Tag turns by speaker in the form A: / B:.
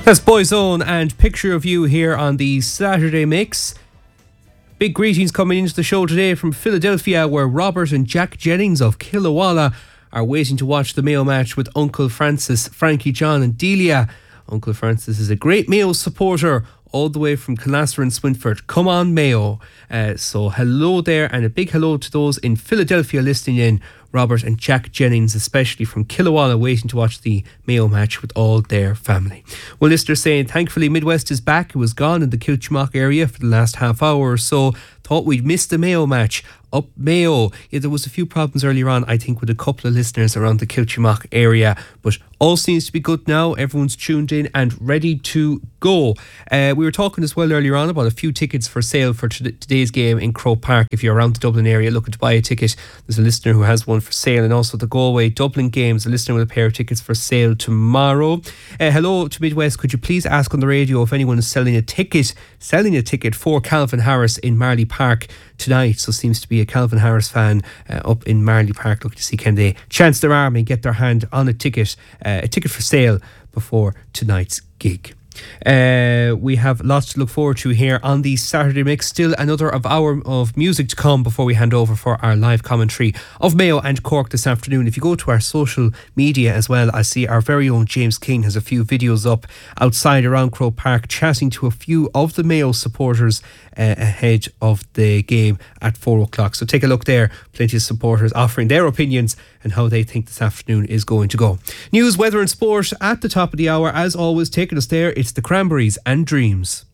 A: That's Boyzone and Picture of You here on the Saturday Mix. Big greetings coming into the show today from Philadelphia, where Robert and Jack Jennings of Killawalla are waiting to watch the Mayo match with Uncle Francis, Frankie John and Delia. Uncle Francis is a great Mayo supporter all the way from Canaster and Swinford. Come on, Mayo. So hello there, and a big hello to those in Philadelphia listening in. Robert and Jack Jennings, especially from Killawalla, waiting to watch the Mayo match with all their family. Well, listeners saying, thankfully Midwest is back. It was gone in the Kilchmock area for the last half hour or so. Thought we'd missed the Mayo match. Up Mayo. Yeah, there was a few problems earlier on, I think, with a couple of listeners around the Kilchmock area, but all seems to be good now. Everyone's tuned in and ready to go. We were talking as well earlier on about a few tickets for sale for today's game in Croke Park. If you're around the Dublin area looking to buy a ticket, there's a listener who has one for sale, and also the Galway Dublin games, a listener with a pair of tickets for sale tomorrow. Hello to Midwest. Could you please ask on the radio if anyone is selling a ticket for Calvin Harris in Marley Park tonight? So seems to be a Calvin Harris fan up in Marley Park looking to see can they chance their arm and get their hand on a ticket for sale before tonight's gig. We have lots to look forward to here on the Saturday Mix. Still another hour of music to come before we hand over for our live commentary of Mayo and Cork this afternoon. If you go to our social media as well, I see our very own James King has a few videos up outside around Croke Park chatting to a few of the Mayo supporters ahead of the game at 4 o'clock. So take a look there. Plenty of supporters offering their opinions and how they think this afternoon is going to go. News, weather and sport at the top of the hour. As always, taking us there, it's the Cranberries and Dreams.